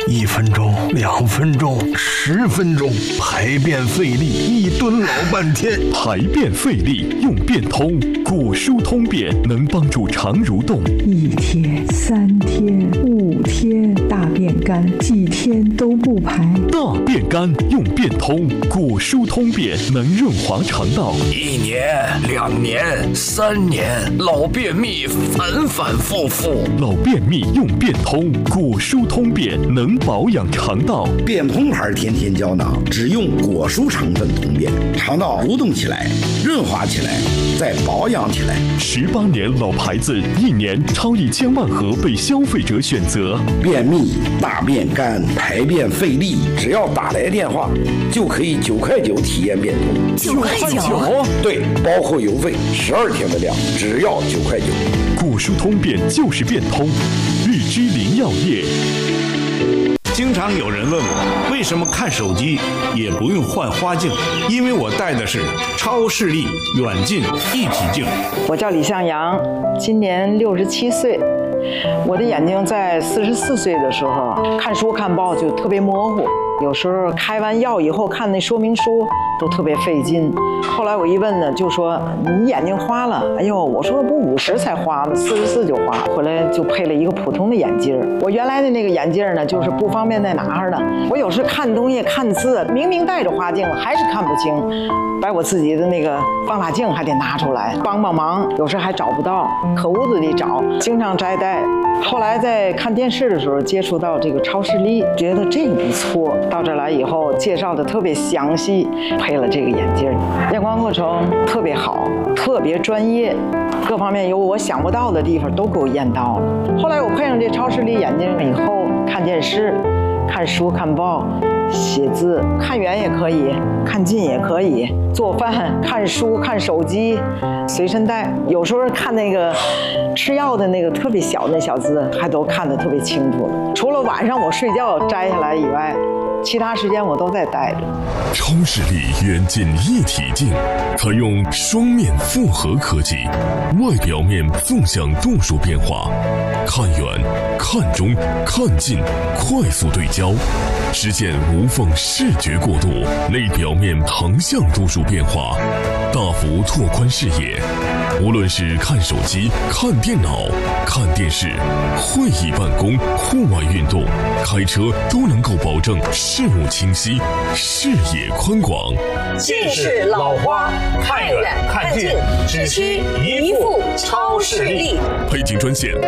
1分钟、2分钟、10分钟，排便费力，1蹲老半天。 排便费力用便通，果蔬通便能帮助肠蠕动。 1天、3天、5天，大便干，几天都不排。 大便干用便通，果蔬通便能润滑肠道。 1年、2年、3年，老便秘反反复复。 老便秘用便通，果蔬通便能保养肠道。 便通牌天天胶囊只用果蔬成分通便，肠道蠕动起来，润滑起来，再保养起来。 18年老牌子，1年超1000万盒被消费者选择。 便秘、大便干、排便费力，只要打来电话就可以9块9体验便通。 9块9？ 对，包括邮费，12天的量只要9块9。 果蔬通便就是便通，日之林药业。 经常有人问我，为什么看手机也不用换花镜？因为我戴的是超视力远近一体镜。 我叫李向阳，今年67岁。我的眼睛在44岁的时候看书看报就特别模糊，有时候开完药以后看那说明书都特别费劲。后来我一问呢，就说你眼睛花了。哎呦，我说不50才花吗？44就花。回来就配了一个普通的眼镜。我原来的那个眼镜呢，就是不方便在哪儿呢？我有时看东西看字，明明戴着花镜还是看不清，把我自己的那个放大镜还得拿出来帮帮忙，有时还找不到，可屋子里找，经常摘戴。后来在看电视的时候接触到这个超视力，觉得这个不错。到这来以后介绍的特别详细，配了这个眼镜，验光过程特别好，特别专业，各方面有我想不到的地方都给我验到了。后来我配上这超视力眼镜以后，看电视、看书、看报、写字，看远也可以，看近也可以，做饭、看书、看手机，随身带。有时候看那个吃药的那个特别小的小字，还都看得特别清楚了。除了晚上我睡觉摘下来以外，其他时间我都在戴着。 超视力远近一体镜采用双面复合科技，外表面纵向度数变化，看远、看中、看近快速对焦，实现无缝视觉过渡；内表面横向度数变化，大幅拓宽视野。无论是看手机、看电脑、看电视、会议办公、户外运动、开车，都能够保证视物清晰、视野宽广。 近视老花，看远看近，只需一副超视力。 配镜专线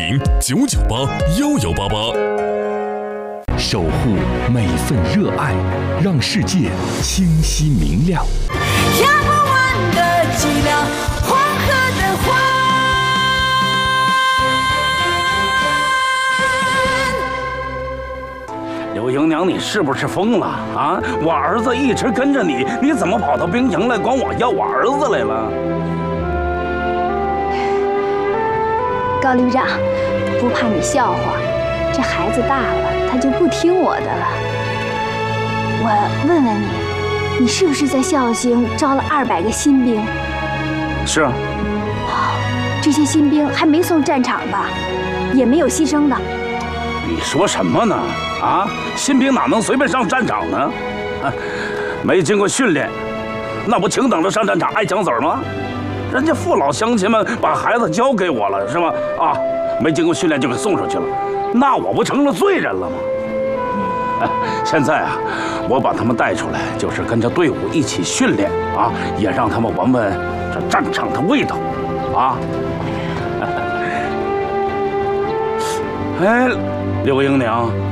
400-998-1188。守护每份热爱，让世界清晰明亮。 压不完的脊梁，黄河的花。 刘姨娘，你是不是疯了啊？我儿子一直跟着你，你怎么跑到兵营来管我要我儿子来了？ 高旅长，不怕你笑话，这孩子大了，他就不听我的了。我问问你，你是不是在孝兴招了200个新兵？ 是啊。 这些新兵还没送战场吧？也没有牺牲的。 你说什么呢？啊，新兵哪能随便上战场呢？啊，没经过训练，那不请等着上战场挨枪子吗？人家父老乡亲们把孩子交给我了，是吗？啊，没经过训练就给送出去了，那我不成了罪人了吗？现在啊，我把他们带出来，就是跟着队伍一起训练啊，也让他们闻闻这战场的味道，啊。哎，刘英娘。